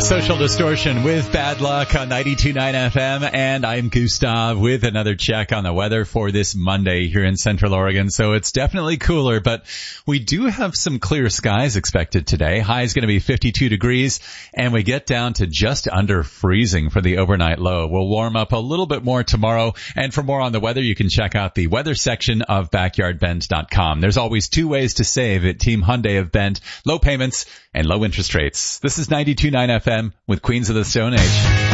Social Distortion with Bad Luck on 92.9 FM, and I'm Gustav with another check on the weather for this Monday here in Central Oregon. So it's definitely cooler, but we do have some clear skies expected today. High is going to be 52 degrees, and we get down to just under freezing for the overnight low. We'll warm up a little bit more tomorrow, and for more on the weather, you can check out the weather section of backyardbend.com. There's always two ways to save at Team Hyundai of Bend: low payments and low interest rates. This is 92.9 FM with Queens of the Stone Age.